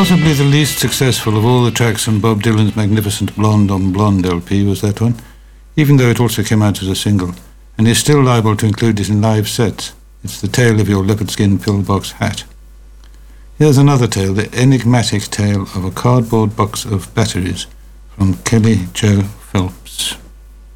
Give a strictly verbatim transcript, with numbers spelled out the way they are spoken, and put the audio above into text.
Possibly the least successful of all the tracks on Bob Dylan's magnificent Blonde on Blonde L P was that one, even though it also came out as a single, and is still liable to include it in live sets. It's the tale of your leopard skin pillbox hat. Here's another tale, the enigmatic tale of a cardboard box of batteries, from Kelly Joe Phelps.